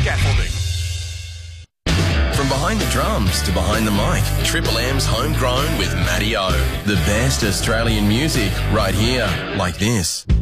scaffolding. From behind the drums to behind the mic, Triple M's Homegrown with Matty O. The best Australian music right here, like this.